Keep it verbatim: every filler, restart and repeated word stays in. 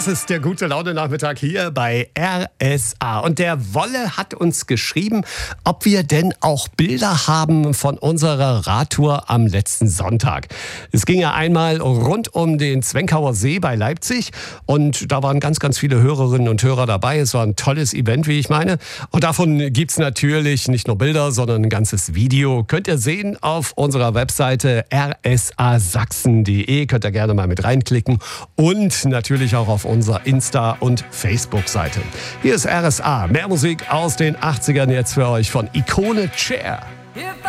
ist der gute Laune-Nachmittag hier bei R S A. Und der Wolle hat uns geschrieben, ob wir denn auch Bilder haben von unserer Radtour am letzten Sonntag. Es ging ja einmal rund um den Zwenkauer See bei Leipzig und da waren ganz, ganz viele Hörerinnen und Hörer dabei. Es war ein tolles Event, wie ich meine. Und davon gibt es natürlich nicht nur Bilder, sondern ein ganzes Video. Könnt ihr sehen auf unserer Webseite r s a sachsen punkt d e. Könnt ihr gerne mal mit reinklicken. Und natürlich auch auf unserer Insta- und Facebook-Seite. Hier ist R S A. Mehr Musik aus den achtzigern jetzt für euch von Ikone Cher. If